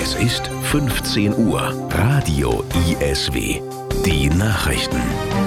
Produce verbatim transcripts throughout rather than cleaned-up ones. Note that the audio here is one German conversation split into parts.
Es ist fünfzehn Uhr. Radio I S W. Die Nachrichten.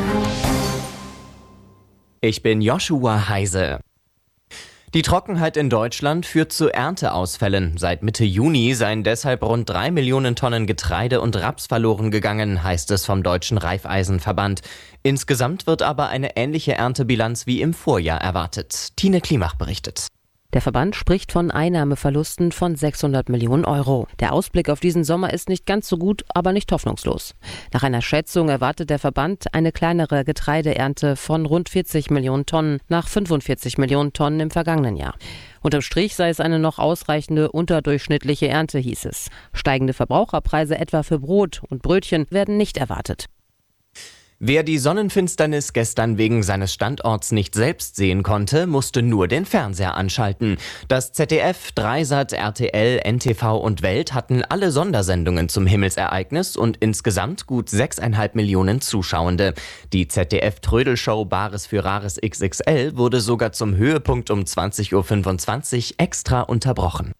Ich bin Joshua Heise. Die Trockenheit in Deutschland führt zu Ernteausfällen. Seit Mitte Juni seien deshalb rund drei Millionen Tonnen Getreide und Raps verloren gegangen, heißt es vom Deutschen Raiffeisenverband. Insgesamt wird aber eine ähnliche Erntebilanz wie im Vorjahr erwartet. Tine Klimach berichtet. Der Verband spricht von Einnahmeverlusten von sechshundert Millionen Euro. Der Ausblick auf diesen Sommer ist nicht ganz so gut, aber nicht hoffnungslos. Nach einer Schätzung erwartet der Verband eine kleinere Getreideernte von rund vierzig Millionen Tonnen nach fünfundvierzig Millionen Tonnen im vergangenen Jahr. Unterm Strich sei es eine noch ausreichende unterdurchschnittliche Ernte, hieß es. Steigende Verbraucherpreise etwa für Brot und Brötchen werden nicht erwartet. Wer die Sonnenfinsternis gestern wegen seines Standorts nicht selbst sehen konnte, musste nur den Fernseher anschalten. Das Z D F, Dreisat, R T L, N T V und Welt hatten alle Sondersendungen zum Himmelsereignis und insgesamt gut sechseinhalb Millionen Zuschauende. Die Z D F-Trödelshow Bares für Rares X X L wurde sogar zum Höhepunkt um zwanzig Uhr fünfundzwanzig extra unterbrochen.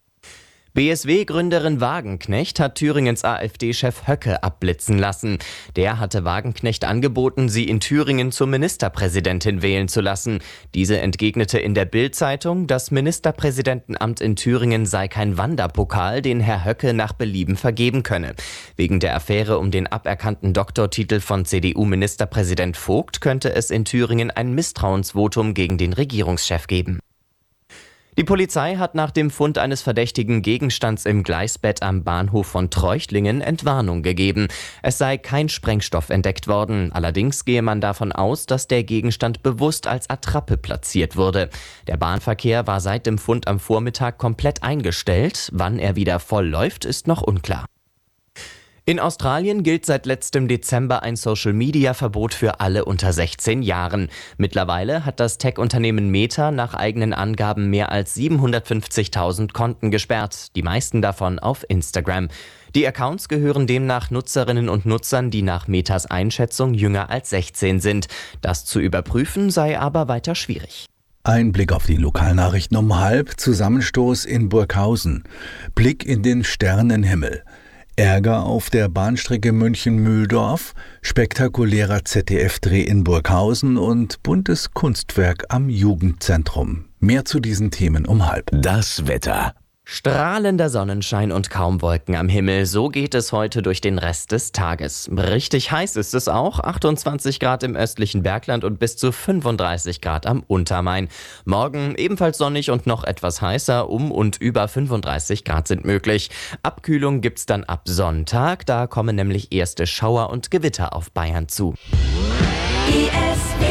B S W-Gründerin Wagenknecht hat Thüringens AfD-Chef Höcke abblitzen lassen. Der hatte Wagenknecht angeboten, sie in Thüringen zur Ministerpräsidentin wählen zu lassen. Diese entgegnete in der Bild-Zeitung, das Ministerpräsidentenamt in Thüringen sei kein Wanderpokal, den Herr Höcke nach Belieben vergeben könne. Wegen der Affäre um den aberkannten Doktortitel von C D U-Ministerpräsident Vogt könnte es in Thüringen ein Misstrauensvotum gegen den Regierungschef geben. Die Polizei hat nach dem Fund eines verdächtigen Gegenstands im Gleisbett am Bahnhof von Treuchtlingen Entwarnung gegeben. Es sei kein Sprengstoff entdeckt worden. Allerdings gehe man davon aus, dass der Gegenstand bewusst als Attrappe platziert wurde. Der Bahnverkehr war seit dem Fund am Vormittag komplett eingestellt. Wann er wieder voll läuft, ist noch unklar. In Australien gilt seit letztem Dezember ein Social-Media-Verbot für alle unter sechzehn Jahren. Mittlerweile hat das Tech-Unternehmen Meta nach eigenen Angaben mehr als siebenhundertfünfzigtausend Konten gesperrt, die meisten davon auf Instagram. Die Accounts gehören demnach Nutzerinnen und Nutzern, die nach Metas Einschätzung jünger als sechzehn sind. Das zu überprüfen sei aber weiter schwierig. Ein Blick auf die Lokalnachrichten um halb, Zusammenstoß in Burghausen. Blick in den Sternenhimmel. Ärger auf der Bahnstrecke München-Mühldorf, spektakulärer Z D F-Dreh in Burghausen und buntes Kunstwerk am Jugendzentrum. Mehr zu diesen Themen um halb. Das Wetter. Strahlender Sonnenschein und kaum Wolken am Himmel. So geht es heute durch den Rest des Tages. Richtig heiß ist es auch. achtundzwanzig Grad im östlichen Bergland und bis zu fünfunddreißig Grad am Untermain. Morgen ebenfalls sonnig und noch etwas heißer. Um und über fünfunddreißig Grad sind möglich. Abkühlung gibt's dann ab Sonntag. Da kommen nämlich erste Schauer und Gewitter auf Bayern zu. I S W.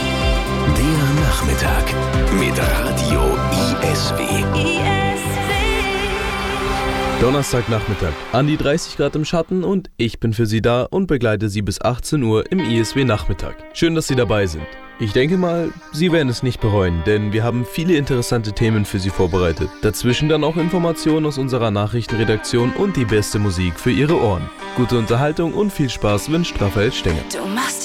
Der Nachmittag mit Radio I S W. I S W. Donnerstagnachmittag, an die dreißig Grad im Schatten und ich bin für Sie da und begleite Sie bis achtzehn Uhr im I S W-Nachmittag. Schön, dass Sie dabei sind. Ich denke mal, Sie werden es nicht bereuen, denn wir haben viele interessante Themen für Sie vorbereitet. Dazwischen dann auch Informationen aus unserer Nachrichtenredaktion und die beste Musik für Ihre Ohren. Gute Unterhaltung und viel Spaß wünscht Raphael Stenger. Du machst